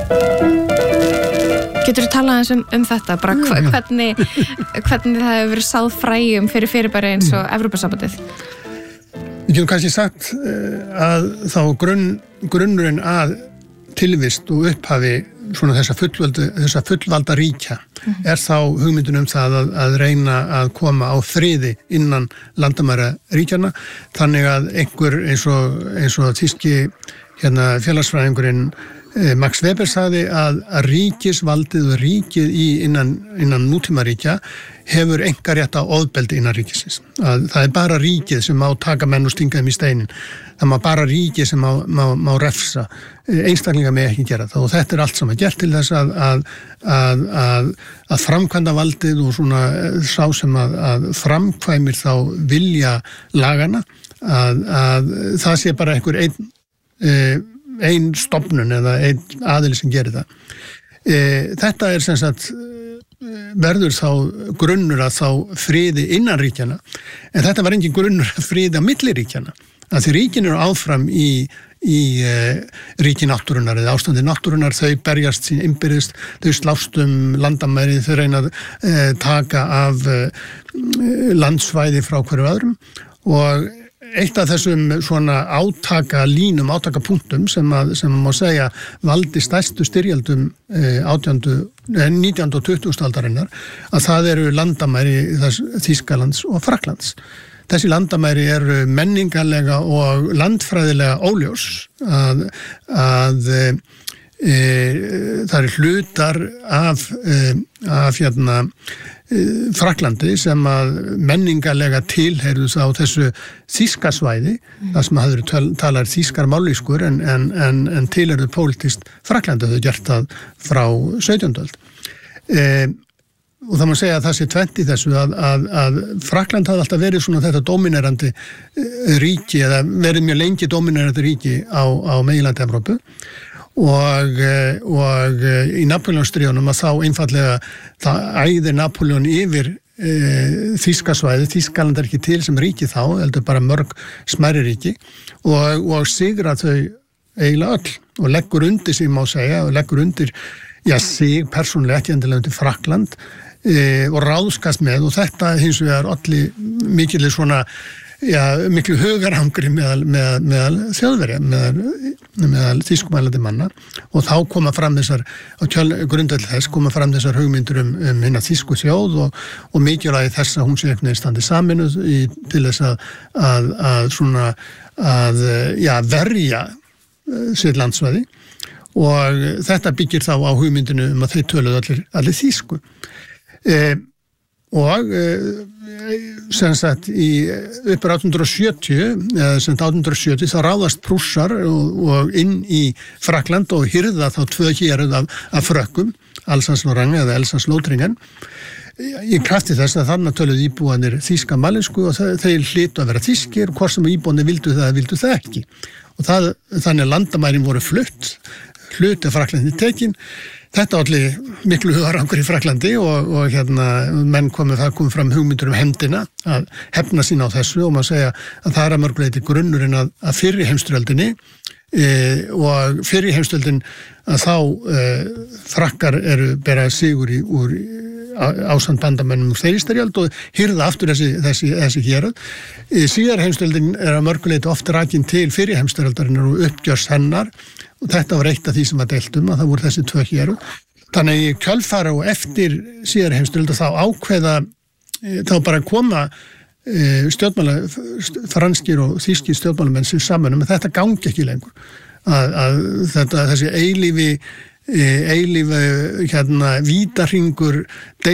Geturðu talað aðeins þetta, bara hvernig það hefur verið sáð fræjum fyrir fyrirbæri eins og Evrópusambandið? Við getum kannski sagt að þá grunnurinn að tilvist og upphafi svona þessa fullvalda ríkja þá hugmyndin það að reyna að koma á friði innan landamæra ríkjana, þannig að einhver eins og þýski félagsfræðingurinn Max Weber sagði að ríkisvaldið og ríkið innan nútímaríkja hefur einkarétt á ofbeldi innan ríkisins. Að það bara ríkið sem má taka menn og stinga þeim í steinin. Það má bara ríkið sem má refsa. Einstaklingar með ekki gera það og þetta allt saman gert til þess að framkvæmda valdið og svona sá sem að framkvæmir þá vilja lagana að það sé bara einhver ein stofnun eða ein aðili sem gerir það. Þetta sem sagt verður þá grunnur að þá friði innan ríkjana, en þetta var engin grunnur að friði á milli ríkjana. Að því ríkin eru áfram í ríki náttúrunnar eða ástandi náttúrunnar, þau berjast sín innbyrðist, þau slást landamæri, þau reyna að taka af landsvæði frá hverju öðrum og eitt af þessum svona átakapunktum sem má segja valdi stærstu styrjöldum 19. og 20. aldarinnar, að það eru landamæri Þýskalands og Frakklands. Þessi landamæri eru menningarlega og landfræðilega óljós að það eru hlutar af Frakklandi sem að menningarlega tilheyrðu á þessu þýska svæði, það sem hafði talað þýskar mállýskur en tilheyrðu pólitískt Frakklandi, þau gert það frá 17. öld. Og það má segja að það sé tvennt í þessu að Frakkland hafði alltaf verið svona þetta dominerandi ríki eða verið mjög lengi dominerandi ríki á meginlandi Evrópu og í Napóleonstríðunum að þá einfallega það æðir Napóleon yfir þýska svæði, Þýskaland ekki til sem ríki þá, heldur bara mörg smærri ríki og sigra þau eiginlega öll og leggur undir sig má segja og leggur undir sig persónulega ekki endilega undir Frakkland og ráðskast með og þetta hins vegar olli mikil svona miklu hugarangri meðal Þjóðverja, meðal þýskumælandi manna og þá koma fram þessar, á grundvelli þess koma fram þessar hugmyndur hinna þýsku þjóð og mikilvægi þess að hún sé einhvern veginn standi saminuð til þess að verja sitt landsvæði og þetta byggir þá á hugmyndinu að þau töluðu allir þýsku. Og sem sagt uppur 1870 þá ráðast Prússar og inn í Frakkland og hirða þá 2 héruð af frökkum, Alsace-Lorraine eða Elsass-Lothringen. Í krafti þess að þarna töluðu íbúarnir þýska málensku og þeir hlytu að vera þýskir og hvort sem íbúarnir vildu það ekki. Og þannig að landamærin voru flutt, hluti af Frakklandi tekin. Þetta allir miklu hugarangur í Frakklandi og menn kom fram hugmyndur hefndina, að hefna sín á þessu og maður segja að það að mörguleiti grunnurinn að fyrri heimsstyrjöldinni og fyrri heimsstyrjöldin að þá Frakkar eru bera sigur úr ásamt bandamönnum úr þeirri styrjöld og hirða aftur þessi héröð. Síðar heimsstyrjöldin að mörguleiti oft rakin til fyrri heimsstyrjöldarinnar og uppgjörs hennar og þetta var eitt af því sem var deilt að það voru þessi 2 héruð. Þannig í kjölfara og eftir síðari heimsstyrjöld þá ákveða þá bara koma franskir og þýskir stjórnmálamenn sem saman að þetta gangi ekki lengur. Að þessi eilífi vítahringur